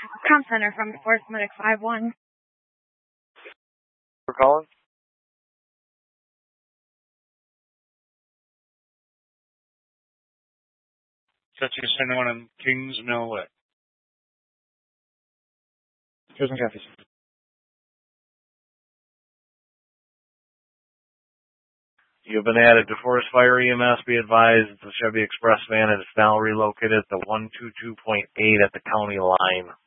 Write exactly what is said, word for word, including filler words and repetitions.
Com Center from Forest Medic five one. For calling? Such as anyone in Kings Mill Way. Here's some coffee. You've been added to Forest Fire E M S. Be advised the Chevy Express van is now relocated at the one two two point eight at the county line.